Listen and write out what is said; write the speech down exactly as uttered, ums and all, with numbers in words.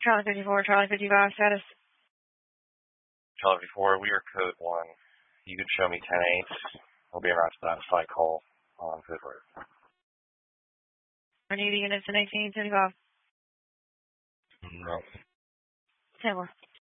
Charlie fifty-four, Charlie fifty-five, status. Charlie fifty-four, we are code one. You can show me ten eight. We'll be around to that flight call on Fifth Road. I need the units in eighteen seventy-five. No. ten four.